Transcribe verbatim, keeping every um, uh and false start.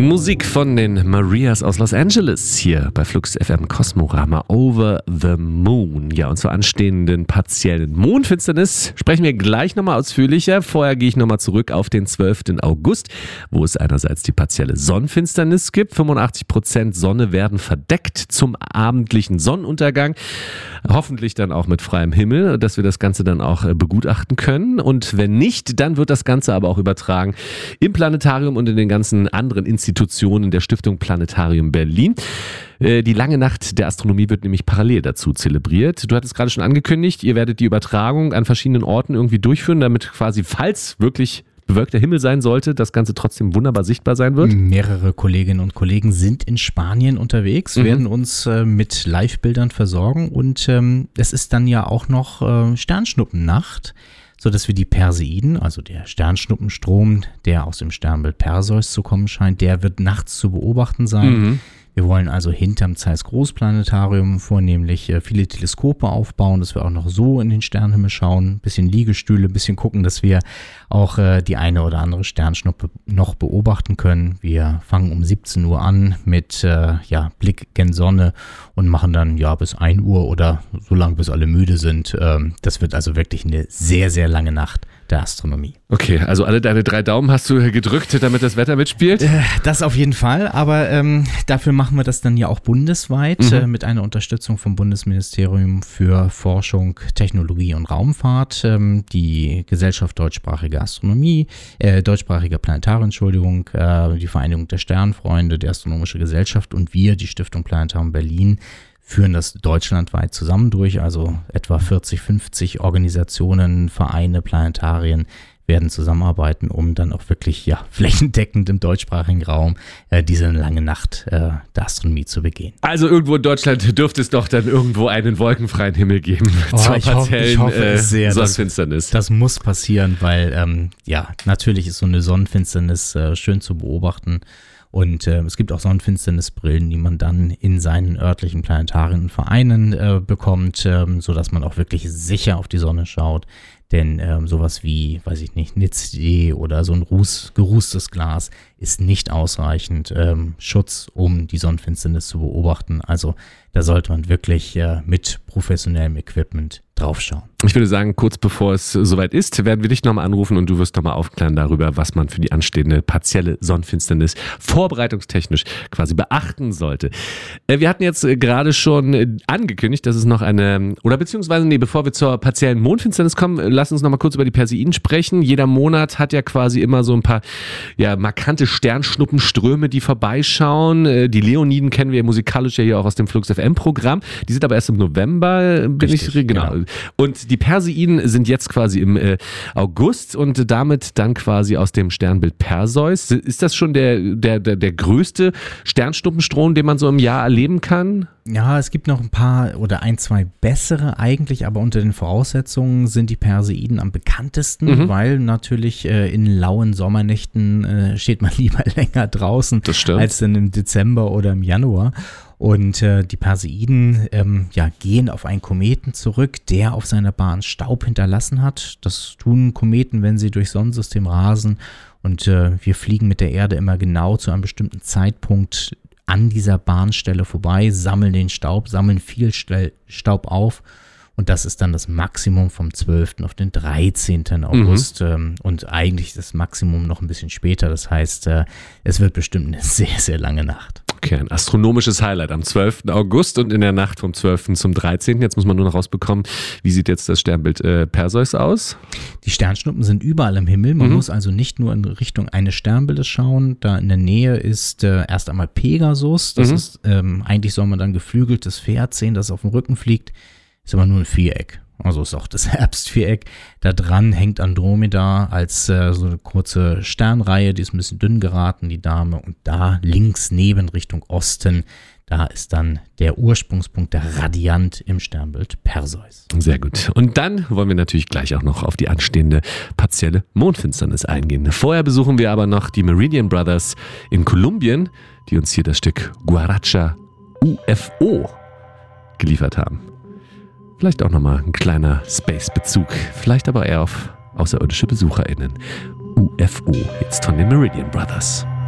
Musik von den Marias aus Los Angeles hier bei Flux F M Kosmorama Over the Moon. Ja, und zur anstehenden partiellen Mondfinsternis sprechen wir gleich nochmal ausführlicher. Vorher gehe ich nochmal zurück auf den zwölften August, wo es einerseits die partielle Sonnenfinsternis gibt. fünfundachtzig Prozent Sonne werden verdeckt zum abendlichen Sonnenuntergang. Hoffentlich dann auch mit freiem Himmel, dass wir das Ganze dann auch begutachten können. Und wenn nicht, dann wird das Ganze aber auch übertragen im Planetarium und in den ganzen anderen Institutionen der Stiftung Planetarium Berlin. Die lange Nacht der Astronomie wird nämlich parallel dazu zelebriert. Du hattest gerade schon angekündigt, ihr werdet die Übertragung an verschiedenen Orten irgendwie durchführen, damit quasi, falls wirklich bewölkter Himmel sein sollte, das Ganze trotzdem wunderbar sichtbar sein wird. Mehrere Kolleginnen und Kollegen sind in Spanien unterwegs, mhm. werden uns äh, mit Live-Bildern versorgen und ähm, es ist dann ja auch noch äh, Sternschnuppennacht, sodass wir die Perseiden, also der Sternschnuppenstrom, der aus dem Sternbild Perseus zu kommen scheint, der wird nachts zu beobachten sein. Mhm. Wir wollen also hinterm Zeiss Großplanetarium vornehmlich äh, viele Teleskope aufbauen, dass wir auch noch so in den Sternenhimmel schauen, ein bisschen Liegestühle, ein bisschen gucken, dass wir auch äh, die eine oder andere Sternschnuppe noch beobachten können. Wir fangen um siebzehn Uhr an mit äh, ja, Blick gen Sonne und machen dann ja bis ein Uhr oder so lange, bis alle müde sind. Ähm, das wird also wirklich eine sehr, sehr lange Nacht der Astronomie. Okay, also alle deine drei Daumen hast du gedrückt, damit das Wetter mitspielt? Äh, das auf jeden Fall, aber ähm, dafür machen wir das dann ja auch bundesweit mhm. äh, mit einer Unterstützung vom Bundesministerium für Forschung, Technologie und Raumfahrt, ähm, die Gesellschaft Deutschsprachige Astronomie, äh, Deutschsprachige Planetarium, Entschuldigung, äh, die Vereinigung der Sternfreunde, die Astronomische Gesellschaft und wir, die Stiftung Planetarium Berlin, führen das deutschlandweit zusammen durch, also etwa vierzig, fünfzig Organisationen, Vereine, Planetarien werden zusammenarbeiten, um dann auch wirklich ja flächendeckend im deutschsprachigen Raum äh, diese lange Nacht äh, der Astronomie zu begehen. Also irgendwo in Deutschland dürfte es doch dann irgendwo einen wolkenfreien Himmel geben oh, zur ich partiellen ho- ich hoffe äh, es sehr, Sonnenfinsternis. Das, das muss passieren, weil ähm, ja natürlich ist so eine Sonnenfinsternis äh, schön zu beobachten. Und äh, es gibt auch Sonnenfinsternisbrillen, die man dann in seinen örtlichen Planetarien und Vereinen äh, bekommt, ähm, sodass man auch wirklich sicher auf die Sonne schaut. Denn ähm, sowas wie, weiß ich nicht, Nitz.de oder so ein Ruß, gerußtes Glas ist nicht ausreichend ähm, Schutz, um die Sonnenfinsternis zu beobachten. Also da sollte man wirklich äh, mit professionellem Equipment draufschauen. Ich würde sagen, kurz bevor es soweit ist, werden wir dich nochmal anrufen und du wirst nochmal aufklären darüber, was man für die anstehende partielle Sonnenfinsternis vorbereitungstechnisch quasi beachten sollte. Wir hatten jetzt gerade schon angekündigt, dass es noch eine, oder beziehungsweise, nee, bevor wir zur partiellen Mondfinsternis kommen, lass uns nochmal kurz über die Perseiden sprechen. Jeder Monat hat ja quasi immer so ein paar ja, markante Sternschnuppenströme, die vorbeischauen. Die Leoniden kennen wir musikalisch ja hier auch aus dem Flux F M-Programm. Die sind aber erst im November, bin Richtig, ich genau. genau. Und die Perseiden sind jetzt quasi im äh, August und damit dann quasi aus dem Sternbild Perseus. Ist das schon der, der, der, der größte Sternschnuppenstrom, den man so im Jahr erleben kann? Ja, es gibt noch ein paar oder ein, zwei bessere eigentlich, aber unter den Voraussetzungen sind die Perseiden am bekanntesten, mhm. weil natürlich äh, in lauen Sommernächten äh, steht man lieber länger draußen als dann im Dezember oder im Januar. Und äh, die Perseiden ähm, ja, gehen auf einen Kometen zurück, der auf seiner Bahn Staub hinterlassen hat. Das tun Kometen, wenn sie durchs Sonnensystem rasen. Und äh, wir fliegen mit der Erde immer genau zu einem bestimmten Zeitpunkt an dieser Bahnstelle vorbei, sammeln den Staub, sammeln viel Staub auf. Und das ist dann das Maximum vom zwölften auf den dreizehnten August. Mhm. Und eigentlich das Maximum noch ein bisschen später. Das heißt, es wird bestimmt eine sehr, sehr lange Nacht. Okay, ein astronomisches Highlight am zwölften August und in der Nacht vom zwölften zum dreizehnten Jetzt muss man nur noch rausbekommen, wie sieht jetzt das Sternbild äh, Perseus aus? Die Sternschnuppen sind überall im Himmel. Man mhm. muss also nicht nur in Richtung eines Sternbildes schauen. Da in der Nähe ist äh, erst einmal Pegasus. Das mhm. ist, ähm, eigentlich soll man dann geflügeltes Pferd sehen, das auf dem Rücken fliegt. Ist aber nur ein Viereck. Also ist auch das Herbstviereck. Da dran hängt Andromeda als äh, so eine kurze Sternreihe, die ist ein bisschen dünn geraten, die Dame. Und da links neben Richtung Osten, da ist dann der Ursprungspunkt, der Radiant im Sternbild Perseus. Sehr gut. Und dann wollen wir natürlich gleich auch noch auf die anstehende partielle Mondfinsternis eingehen. Vorher besuchen wir aber noch die Meridian Brothers in Kolumbien, die uns hier das Stück Guaracha U F O geliefert haben. Vielleicht auch nochmal ein kleiner Space-Bezug, vielleicht aber eher auf außerirdische BesucherInnen. U F O, jetzt von den Meridian Brothers.